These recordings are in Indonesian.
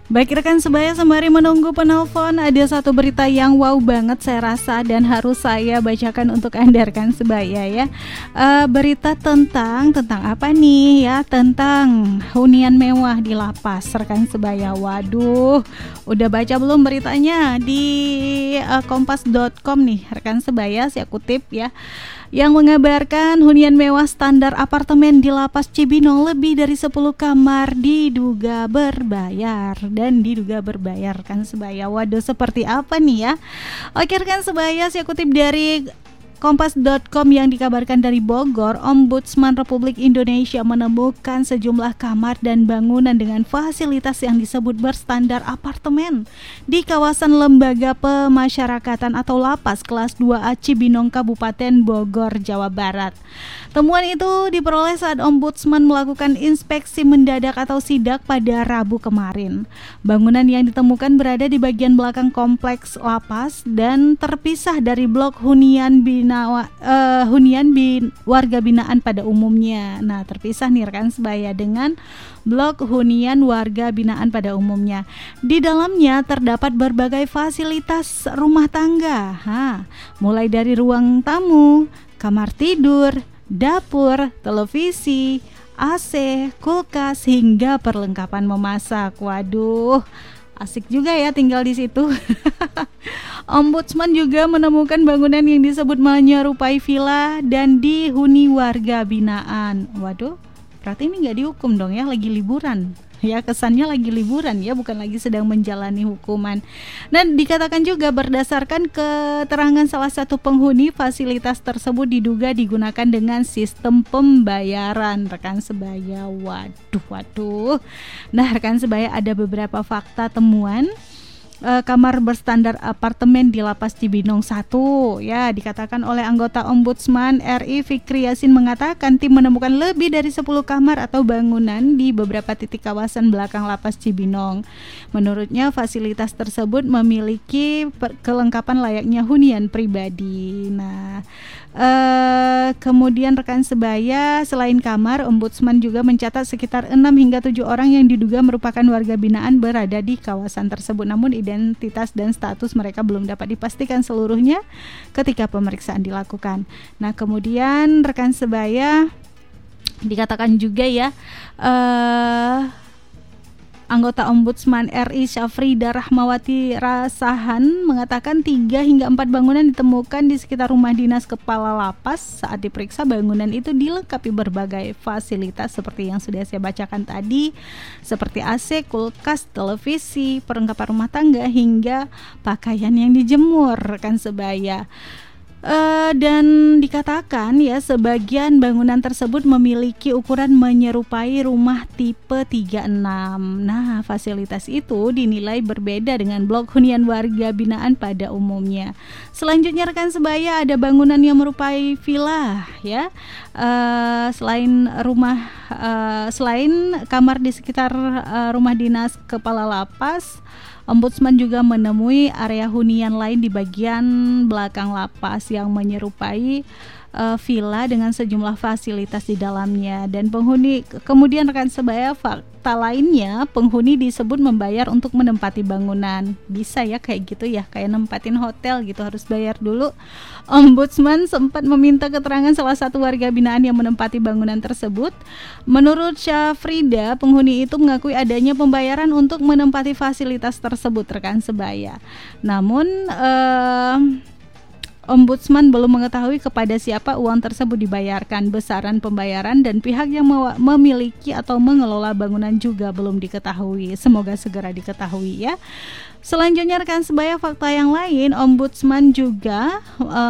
Baik rekan sebaya, sembari menunggu penelpon, ada satu berita yang wow banget saya rasa dan harus saya bacakan untuk Anda rekan sebaya ya. Berita tentang apa nih ya? Tentang hunian mewah di lapas rekan sebaya. Waduh, udah baca belum beritanya di kompas.com nih rekan sebaya, saya kutip ya, yang mengabarkan hunian mewah standar apartemen di Lapas Cibinong lebih dari 10 kamar diduga berbayar kan sebaya. Waduh, seperti apa nih ya? Oke rekan sebaya, saya kutip dari Kompas.com yang dikabarkan dari Bogor, Ombudsman Republik Indonesia menemukan sejumlah kamar dan bangunan dengan fasilitas yang disebut berstandar apartemen di kawasan Lembaga Pemasyarakatan atau Lapas kelas 2A Cibinong, Kabupaten Bogor, Jawa Barat. Temuan itu diperoleh saat Ombudsman melakukan inspeksi mendadak atau sidak pada Rabu kemarin. Bangunan yang ditemukan berada di bagian belakang kompleks lapas dan terpisah dari blok hunian warga binaan pada umumnya. Nah, terpisah nih rekan sebaya dengan blok hunian warga binaan pada umumnya. Di dalamnya terdapat berbagai fasilitas rumah tangga, mulai dari ruang tamu, kamar tidur, dapur, televisi, AC, kulkas hingga perlengkapan memasak. Waduh, asik juga ya tinggal di situ. Ombudsman juga menemukan bangunan yang disebut menyerupai villa dan dihuni warga binaan. Waduh, berarti ini nggak dihukum dong ya, lagi liburan. Ya, kesannya lagi liburan ya, bukan lagi sedang menjalani hukuman. Dan dikatakan juga berdasarkan keterangan salah satu penghuni, fasilitas tersebut diduga digunakan dengan sistem pembayaran rekan sebaya. Waduh. Nah rekan sebaya, ada beberapa fakta temuan kamar berstandar apartemen di Lapas Cibinong 1 ya. Dikatakan oleh anggota Ombudsman RI Fikri Yasin mengatakan tim menemukan lebih dari 10 kamar atau bangunan di beberapa titik kawasan belakang Lapas Cibinong. Menurutnya fasilitas tersebut memiliki kelengkapan layaknya hunian pribadi. Nah, kemudian rekan sebaya, selain kamar, Ombudsman juga mencatat sekitar 6 hingga 7 orang yang diduga merupakan warga binaan berada di kawasan tersebut. Namun identitas dan status mereka belum dapat dipastikan seluruhnya ketika pemeriksaan dilakukan. Nah, kemudian rekan sebaya, dikatakan juga ya, anggota Ombudsman RI Syafrida Rahmawati Rasahan mengatakan 3 hingga 4 bangunan ditemukan di sekitar rumah dinas kepala lapas. Saat diperiksa, bangunan itu dilengkapi berbagai fasilitas seperti yang sudah saya bacakan tadi, seperti AC, kulkas, televisi, perlengkapan rumah tangga hingga pakaian yang dijemur rekan sebaya. Dan dikatakan ya, sebagian bangunan tersebut memiliki ukuran menyerupai rumah tipe 36. Nah, fasilitas itu dinilai berbeda dengan blok hunian warga binaan pada umumnya. Selanjutnya rekan sebaya, ada bangunan yang merupai villa ya. Selain kamar di sekitar rumah dinas kepala lapas, Ombudsman juga menemui area hunian lain di bagian belakang lapas yang menyerupai villa dengan sejumlah fasilitas di dalamnya. Dan kemudian rekan sebaya, fakta lainnya, penghuni disebut membayar untuk menempati bangunan. Bisa ya kayak gitu ya, kayak nempatin hotel gitu, harus bayar dulu. Ombudsman sempat meminta keterangan salah satu warga binaan yang menempati bangunan tersebut. Menurut Syafrida, penghuni itu mengakui adanya pembayaran untuk menempati fasilitas tersebut rekan sebaya. Namun Ombudsman belum mengetahui kepada siapa uang tersebut dibayarkan, besaran pembayaran dan pihak yang memiliki atau mengelola bangunan juga belum diketahui. Semoga segera diketahui ya. Selanjutnya rekan sebaya, fakta yang lain, Ombudsman juga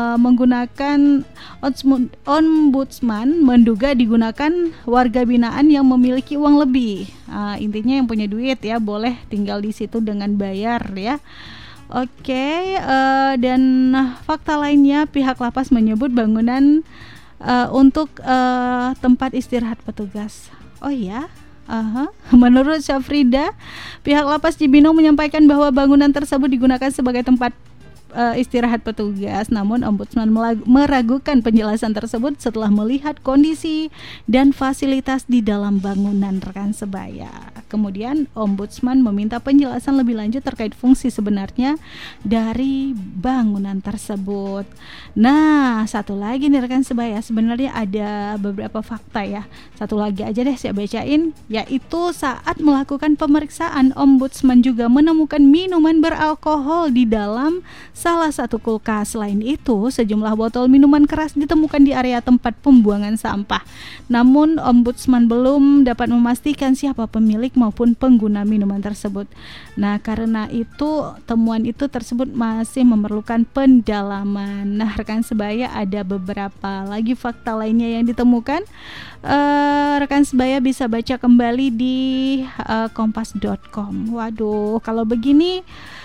Ombudsman menduga digunakan warga binaan yang memiliki uang lebih. Intinya yang punya duit ya, boleh tinggal di situ dengan bayar ya. Oke, dan fakta lainnya, pihak lapas menyebut bangunan untuk tempat istirahat petugas. Oh ya, menurut Syafrida, pihak lapas Cibinong menyampaikan bahwa bangunan tersebut digunakan sebagai tempat istirahat petugas. Namun Ombudsman meragukan penjelasan tersebut setelah melihat kondisi dan fasilitas di dalam bangunan rekan sebaya. Kemudian Ombudsman meminta penjelasan lebih lanjut terkait fungsi sebenarnya dari bangunan tersebut. Nah, satu lagi nih rekan sebaya, sebenarnya ada beberapa fakta ya. Satu lagi aja deh saya bacain, yaitu saat melakukan pemeriksaan, Ombudsman juga menemukan minuman beralkohol di dalam salah satu kulkas. Selain itu, sejumlah botol minuman keras ditemukan di area tempat pembuangan sampah. Namun, Ombudsman belum dapat memastikan siapa pemilik maupun pengguna minuman tersebut. Nah, karena itu temuan itu tersebut masih memerlukan pendalaman. Nah, rekan sebaya, ada beberapa lagi fakta lainnya yang ditemukan. Rekan sebaya bisa baca kembali di kompas.com. Waduh, kalau begini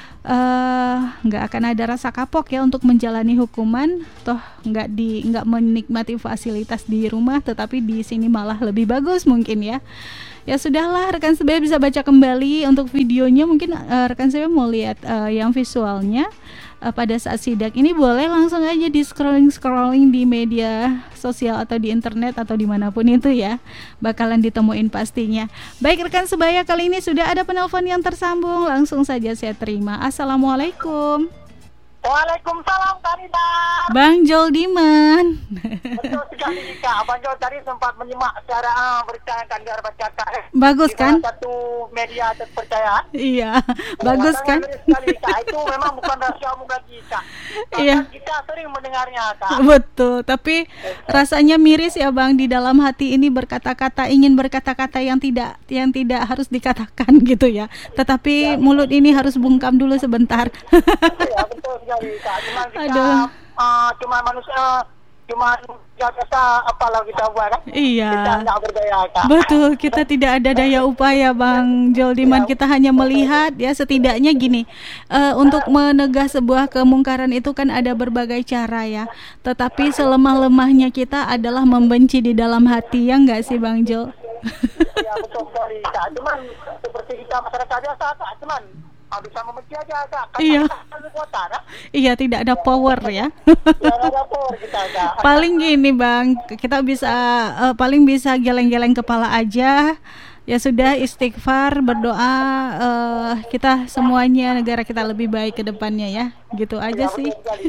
nggak akan ada rasa kapok ya untuk menjalani hukuman. Toh nggak menikmati fasilitas di rumah, tetapi di sini malah lebih bagus mungkin ya. Ya sudahlah, rekan sebaya bisa baca kembali untuk videonya. Mungkin rekan sebaya mau lihat yang visualnya pada saat sidak ini, boleh langsung aja di scrolling di media sosial atau di internet atau dimanapun itu ya, bakalan ditemuin pastinya. Baik rekan sebaya, kali ini sudah ada penelpon yang tersambung, langsung saja saya terima. Assalamualaikum. Waalaikumsalam Kak Rida. Bang Jol Diman. Betul sekali Kak. Abang Jol tadi sempat menyimak secara berita yang Kak Rida bacakan. Bagus kan? Satu media terpercaya. Iya, bagus kan? Sekali, Kak. Itu memang bukan rahasia umum lagi Kak. Iya. Kita sering mendengarnya Kak. Betul, tapi rasanya miris ya Bang, di dalam hati ini ingin berkata-kata yang tidak harus dikatakan gitu ya. Tetapi mulut ini harus bungkam dulu sebentar. Iya, betul sekali Kak. Cuman kita cuma manusia, cuma biasa apalah kita buat kan. Iya. Kita tidak berdaya Kak. Betul, kita tidak ada daya upaya Bang Joldiman. Kita hanya melihat ya, setidaknya gini, untuk menegah sebuah kemungkaran itu kan ada berbagai cara ya. Tetapi selemah-lemahnya kita adalah membenci di dalam hati, ya enggak sih Bang Jol? Iya betul sekali Kak. Cuman seperti kita masyarakat biasa Kak, cuman bisa membenci aja Kak. Iya. Kekuatan, Kak. Iya, tidak ada power ya. Tidak ada power kita Kak. Paling gini Bang, kita bisa paling bisa geleng-geleng kepala aja. Ya sudah, istighfar, berdoa, kita semuanya, negara kita lebih baik ke depannya ya. Gitu aja sih.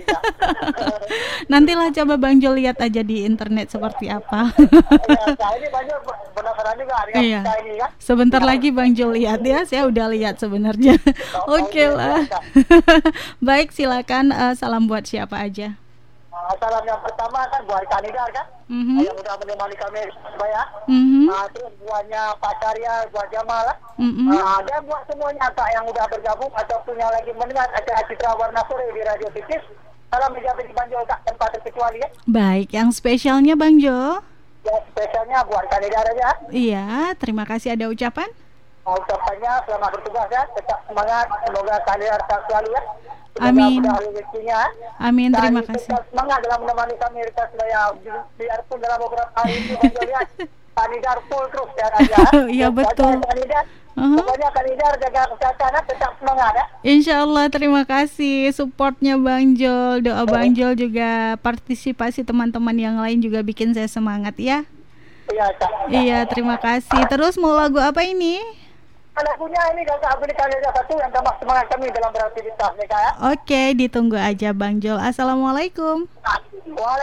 Nantilah coba Bang Jol lihat aja di internet seperti apa. Ini banyak penasaran juga iya. Ini, kan? Sebentar lagi Bang Jol lihat ya, saya udah lihat sebenarnya. Oke lah. Baik, silakan, salam buat siapa aja. Salam yang pertama kan buat Kak Nidar kan, yang udah menemani kami sebaya. Terus buatnya Pak Syariah, buat Jamal lah. Dan buat semuanya Kak yang udah bergabung ataupun yang lagi mendengar acara Citra Warna Sore di Radio Titis. Salam menjaga di Bang Jol Kak, tanpa terkecuali ya. Baik, yang spesialnya Bang Jol? Ya, spesialnya buat Kak Nidar aja. Iya, terima kasih. Ada ucapan? Ucapannya selamat bertugas ya, tetap semangat, semoga Kak Nidar selalu ya. Amin. Amin, terima kasih. Semangat dalam menemani kami rekan sebaya, biarpun dalam beberapa hari ini Bang Jol lihat Kak Nidar full terus ya aja. Iya betul. Pokoknya Kak Nidar jaga kesehatan, tetap semangat ya. Insyaallah, terima kasih supportnya Bang Jol. Doa Bang Jol juga partisipasi teman-teman yang lain juga bikin saya semangat ya. Iya Kak. Iya, terima kasih. Terus mau lagu apa ini? Lagunya ini Kakak beri kali aja satu yang tambah semangat kami dalam beraktivitas ya Kak ya. Oke, ditunggu aja Bang Jol. Assalamualaikum. Waalaikumsalam.